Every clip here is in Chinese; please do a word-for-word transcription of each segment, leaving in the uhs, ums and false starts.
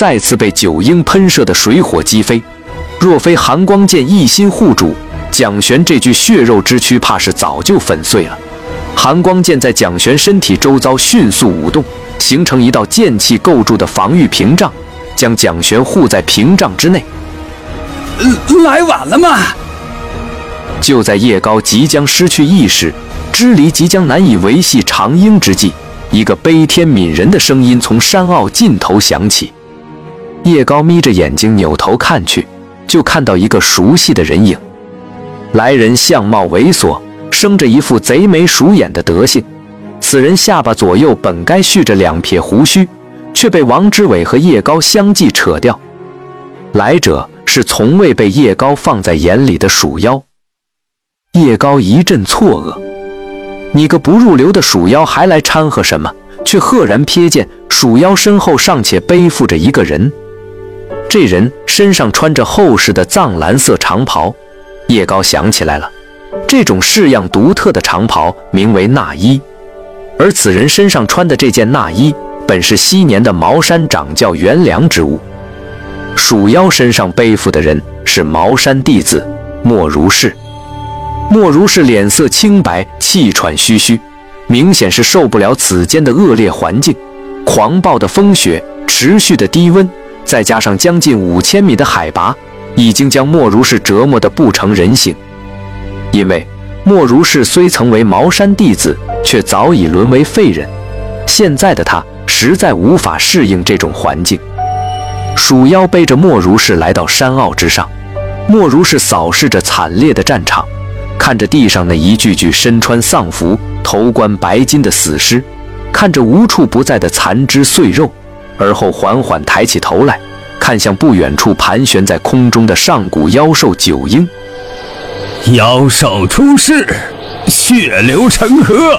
再次被九鹰喷射的水火击飞。若非寒光剑一心护主，蒋玄这具血肉之躯怕是早就粉碎了。寒光剑在蒋玄身体周遭迅速舞动，形成一道剑气构筑的防御屏障，将蒋玄护在屏障之内。 来晚了吗？ 就在叶高即将失去意识，支离即将难以维系长鹰之际，一个悲天悯人的声音从山坳尽头响起。叶高眯着眼睛扭头看去，就看到一个熟悉的人影。来人相貌猥琐，生着一副贼眉鼠眼的德行。此人下巴左右本该蓄着两撇胡须，却被王之伟和叶高相继扯掉。来者是从未被叶高放在眼里的鼠妖。叶高一阵错愕，你个不入流的鼠妖还来掺和什么？却赫然瞥见鼠妖身后尚且背负着一个人。这人身上穿着厚实的藏蓝色长袍。叶高想起来了，这种式样独特的长袍名为纳衣，而此人身上穿的这件纳衣本是昔年的茅山掌教元良之物。鼠妖身上背负的人是茅山弟子莫如是。莫如是脸色清白，气喘吁吁，明显是受不了此间的恶劣环境。狂暴的风雪，持续的低温，再加上将近五千米的海拔，已经将莫如是折磨得不成人形。因为莫如是虽曾为茅山弟子，却早已沦为废人，现在的他实在无法适应这种环境。鼠妖背着莫如是来到山坳之上，莫如是扫视着惨烈的战场，看着地上那一具具身穿丧服、头冠白金的死尸，看着无处不在的残肢碎肉，而后缓缓抬起头来，看向不远处盘旋在空中的上古妖兽九鹰。 妖兽出世，血流成河。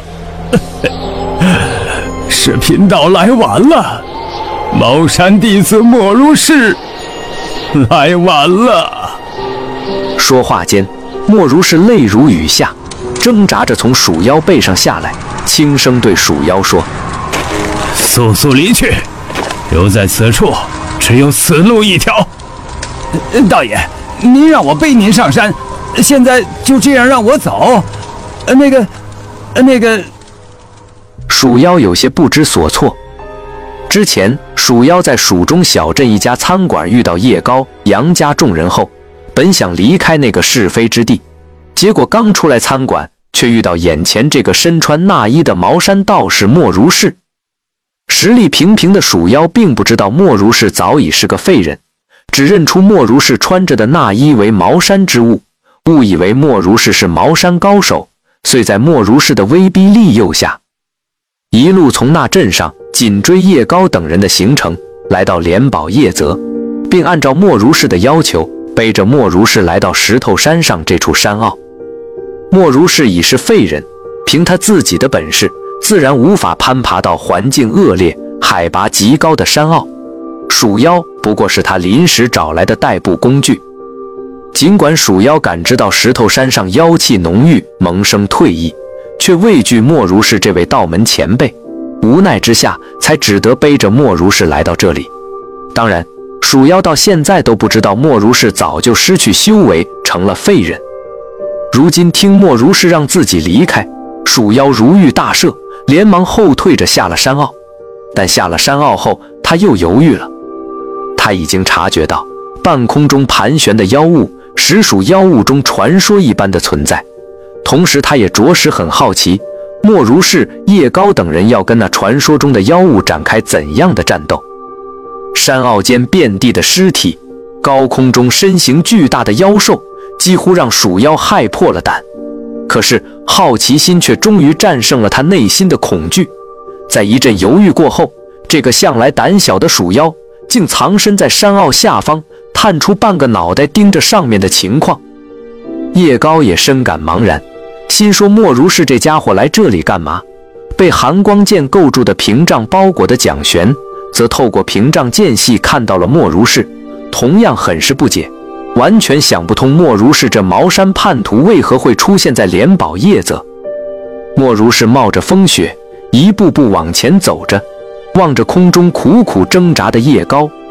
是贫道来晚了，茅山弟子莫如是来晚了。 说话间，莫如是泪如雨下，挣扎着从鼠妖背上下来，轻声对鼠妖说： 速速离去，留在此处只有死路一条。道爷，您让我背您上山，现在就这样让我走？呃，那个，呃，那个…… 鼠妖有些不知所措。之前，鼠妖在蜀中小镇一家餐馆遇到叶高、杨家众人后，本想离开那个是非之地，结果刚出来餐馆，却遇到眼前这个身穿纳衣的茅山道士莫如是。实力平平的鼠妖并不知道莫如是早已是个废人，只认出莫如是穿着的纳衣为茅山之物，误以为莫如是是茅山高手，遂在莫如是的威逼利诱下，一路从那镇上紧追叶高等人的行程，来到莲宝叶泽，并按照莫如是的要求，背着莫如是来到石头山上这处山坳。莫如是已是废人，凭他自己的本事，自然无法攀爬到环境恶劣、海拔极高的山坳。鼠妖不过是他临时找来的代步工具。尽管鼠妖感知到石头山上妖气浓郁，萌生退意，却畏惧莫如是这位道门前辈，无奈之下才只得背着莫如是来到这里。当然，鼠妖到现在都不知道莫如是早就失去修为，成了废人。如今听莫如是让自己离开，鼠妖如遇大赦，连忙后退着下了山坳。但下了山坳后，他又犹豫了。他已经察觉到半空中盘旋的妖物实属妖物中传说一般的存在，同时他也着实很好奇，莫如是、叶高等人要跟那传说中的妖物展开怎样的战斗。山坳间遍地的尸体，高空中身形巨大的妖兽，几乎让鼠妖害破了胆。可是好奇心却终于战胜了他内心的恐惧。在一阵犹豫过后，这个向来胆小的鼠妖竟藏身在山坳下方，探出半个脑袋盯着上面的情况。叶高也深感茫然，心说莫如是这家伙来这里干嘛？被寒光剑构筑的屏障包裹的蒋玄，则透过屏障间隙看到了莫如是，同样很是不解，完全想不通莫如是这茅山叛徒为何会出现在莲宝叶泽。莫如是冒着风雪，一步步往前走着，望着空中苦苦挣扎的叶高，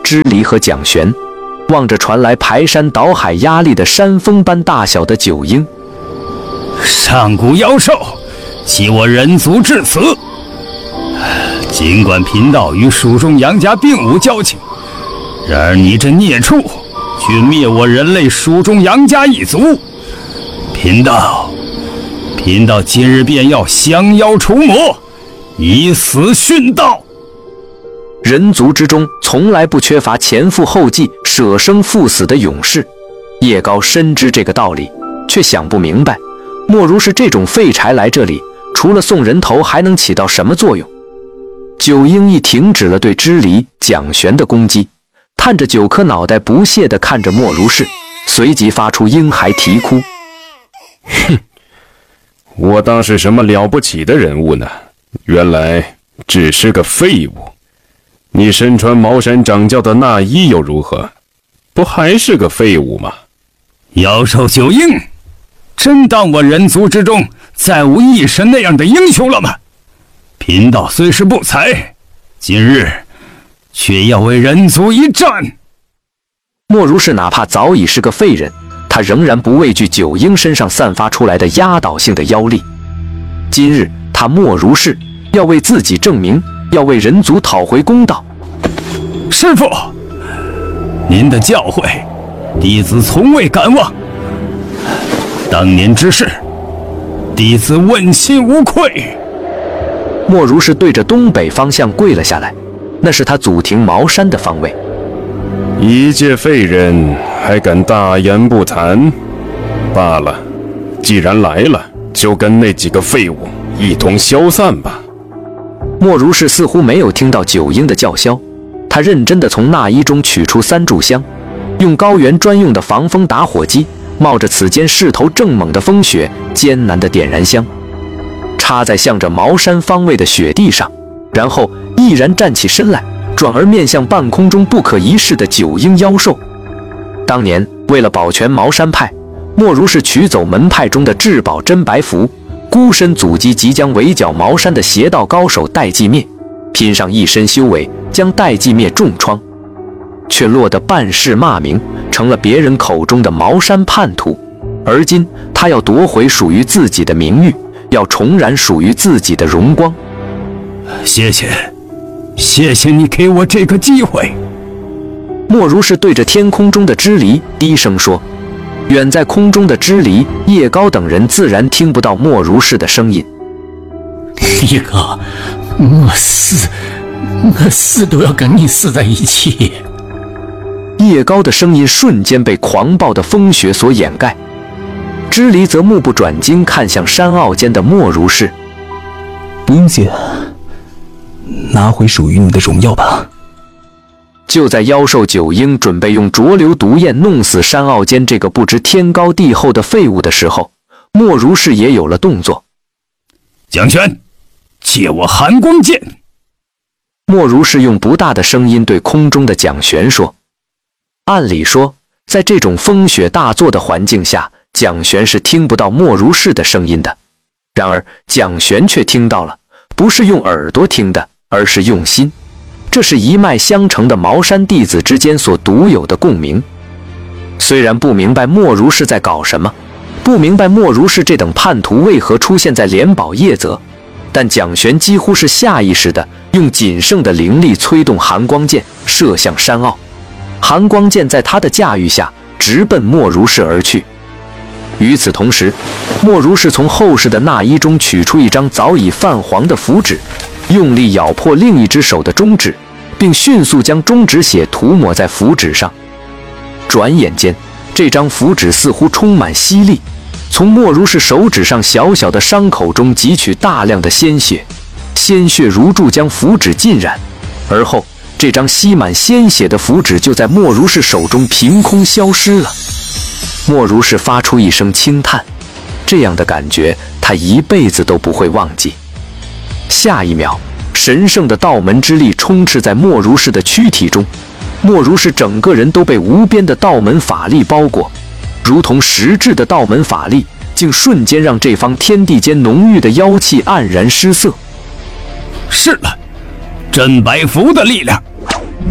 支离和蒋玄，望着传来排山倒海压力的山峰般大小的九婴。 上古妖兽，欺我人族至此。尽管贫道与蜀中杨家并无交情，然而你这孽畜却灭我人类蜀中杨家一族，贫道贫道今日便要降妖除魔，以死殉道。 人族之中从来不缺乏前赴后继、舍生赴死的勇士，叶高深知这个道理，却想不明白，莫如是这种废柴来这里，除了送人头还能起到什么作用？九婴一停止了对支离、蒋玄的攻击，探着九颗脑袋不屑地看着莫如是，随即发出婴孩啼哭。 哼，我当是什么了不起的人物呢？原来只是个废物。你身穿茅山掌教的那衣又如何？不还是个废物吗？ 妖兽九婴，真当我人族之中再无一神那样的英雄了吗？贫道虽是不才，今日却要为人族一战。 莫如是哪怕早已是个废人，他仍然不畏惧九婴身上散发出来的压倒性的妖力。今日他莫如是要为自己证明，要为人族讨回公道。 师父，您的教诲，弟子从未敢忘。当年之事，弟子问心无愧。 莫如是对着东北方向跪了下来，那是他祖庭茅山的方位。 一介废人还敢大言不惭？罢了，既然来了，就跟那几个废物一同消散吧。 莫如是似乎没有听到九婴的叫嚣，他认真地从纳衣中取出三炷香，用高原专用的防风打火机，冒着此间势头正猛的风雪，艰难地点燃香，插在向着茅山方位的雪地上，然后毅然站起身来，转而面向半空中不可一世的九婴妖兽。当年为了保全茅山派，莫如是取走门派中的至宝真白符，孤身阻击即将围剿茅山的邪道高手戴寂灭，拼上一身修为，将戴寂灭重创，却落得半世骂名，成了别人口中的茅山叛徒。而今他要夺回属于自己的名誉，要重燃属于自己的荣光。 谢谢，谢谢你给我这个机会。 莫如是对着天空中的支离低声说。远在空中的支离、叶高等人自然听不到莫如是的声音。 叶高，我死，我死都要跟你死在一起。 叶高的声音瞬间被狂暴的风雪所掩盖。支离则目不转睛看向山坳间的莫如是。 不用谢，拿回属于你的荣耀吧。 就在妖兽九婴准备用浊流毒焰弄死山坳间这个不知天高地厚的废物的时候，莫如是也有了动作。 蒋玄，借我寒光剑。 莫如是用不大的声音对空中的蒋玄说。按理说，在这种风雪大作的环境下，蒋玄是听不到莫如是的声音的。然而蒋玄却听到了，不是用耳朵听的，而是用心。这是一脉相承的茅山弟子之间所独有的共鸣。虽然不明白莫如是在搞什么，不明白莫如是这等叛徒为何出现在莲宝叶泽，但蒋玄几乎是下意识地用仅剩的灵力催动寒光剑射向山坳。寒光剑在他的驾驭下直奔莫如是而去。与此同时，莫如是从后世的纳衣中取出一张早已泛黄的符纸，用力咬破另一只手的中指，并迅速将中指血涂抹在符纸上。转眼间，这张符纸似乎充满吸力，从莫如是手指上小小的伤口中汲取大量的鲜血，鲜血如注将符纸浸染，而后这张吸满鲜血的符纸就在莫如是手中凭空消失了。莫如是发出一声轻叹，这样的感觉他一辈子都不会忘记。下一秒，神圣的道门之力充斥在莫如是的躯体中，莫如是整个人都被无边的道门法力包裹，如同实质的道门法力，竟瞬间让这方天地间浓郁的妖气黯然失色。 是了，真白符的力量。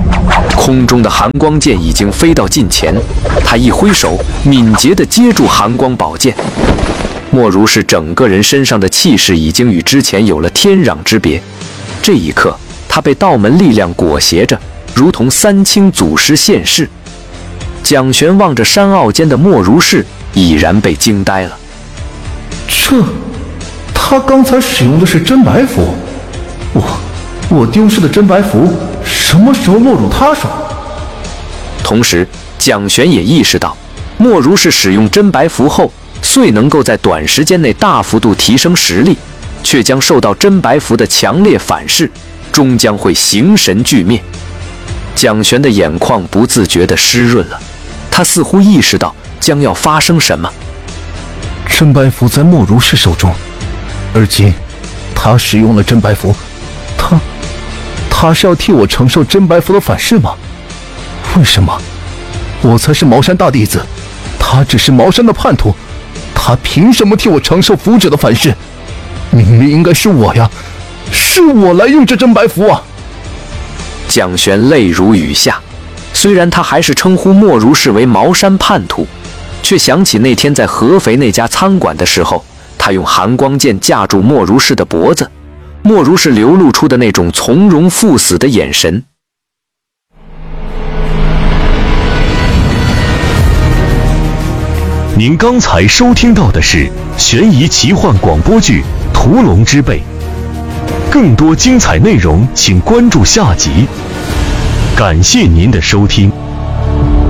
空中的寒光剑已经飞到近前，他一挥手，敏捷地接住寒光宝剑。莫如是整个人身上的气势已经与之前有了天壤之别。这一刻，他被道门力量裹挟着，如同三清祖师现世。蒋玄望着山坳间的莫如是，已然被惊呆了。 这，他刚才使用的是真白符，我我丢失的真白符什么时候落入他手？ 同时，蒋玄也意识到，莫如是使用真白符后，虽能够在短时间内大幅度提升实力，却将受到真白符的强烈反噬，终将会形神俱灭。蒋玄的眼眶不自觉地湿润了，他似乎意识到将要发生什么。 真白符在莫如是手中，而今他使用了真白符，他他是要替我承受真白符的反噬吗？为什么？我才是茅山大弟子，他只是茅山的叛徒，他凭什么替我承受符者的反噬？明明应该是我呀，是我来用这真白符啊！ 蒋玄泪如雨下，虽然他还是称呼莫如是为茅山叛徒，却想起那天在合肥那家餐馆的时候，他用寒光剑架住莫如是的脖子，莫如是流露出的那种从容赴死的眼神。 您刚才收听到的是悬疑奇幻广播剧《屠龙之辈》，更多精彩内容请关注下集。感谢您的收听。